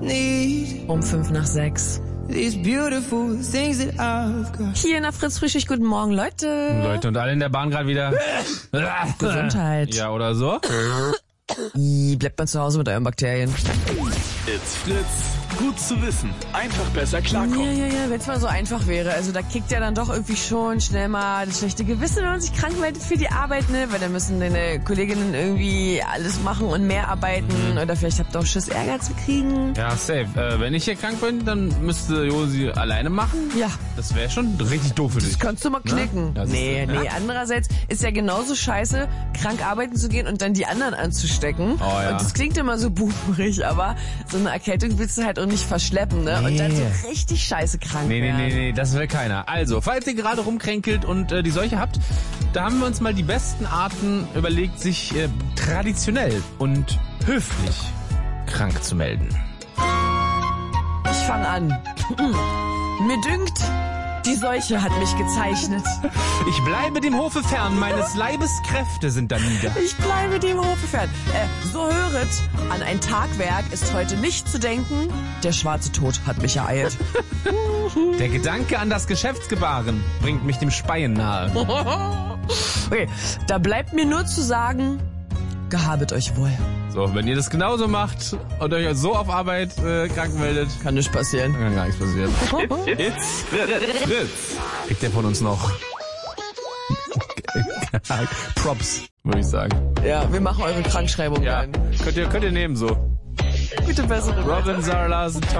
Um 5:05. Hier in der Fritz-Frühstück, guten Morgen, Leute. Leute, und alle in der Bahn gerade wieder. Gesundheit. Ja, oder so? Bleibt mal zu Hause mit euren Bakterien. It's Fritz. Gut zu wissen. Einfach besser klarkommen. Ja, wenn es mal so einfach wäre. Also da kickt ja dann doch irgendwie schon schnell mal das schlechte Gewissen, wenn man sich krank meldet für die Arbeit, ne? Weil dann müssen deine Kolleginnen irgendwie alles machen und mehr arbeiten. Oder vielleicht habt ihr auch Schiss, Ärger zu kriegen. Ja, safe. Wenn ich hier krank bin, dann müsste Josi alleine machen. Ja. Das wäre schon richtig doof für dich. Das kannst du mal knicken. Ja? Nee. Andererseits ist ja genauso scheiße, krank arbeiten zu gehen und dann die anderen anzustecken. Oh, ja. Und das klingt immer so buberig, aber so eine Erkältung willst du halt auch nicht verschleppen, ne? Und dann so richtig scheiße krank werden. Nee, das will keiner. Also, falls ihr gerade rumkränkelt und die Seuche habt, da haben wir uns mal die besten Arten überlegt, sich traditionell und höflich krank zu melden. Ich fange an. Mir dünkt, die Seuche hat mich gezeichnet. Ich bleibe dem Hofe fern, meines Leibes Kräfte sind da nieder. Ich bleibe dem Hofe fern. So höret, an ein Tagwerk ist heute nicht zu denken. Der schwarze Tod hat mich ereilt. Der Gedanke an das Geschäftsgebaren bringt mich dem Speien nahe. Okay, da bleibt mir nur zu sagen, gehabet euch wohl. So, wenn ihr das genauso macht und euch so auf Arbeit krank meldet, Kann nichts passieren. dann kann gar nichts passieren. It's Fritz. Kriegt der von uns noch Props, würde ich sagen. Ja, wir machen eure Krankschreibung Ja, dann. könnt ihr nehmen so. Gute Besserung. Robin, Sarah Larsen,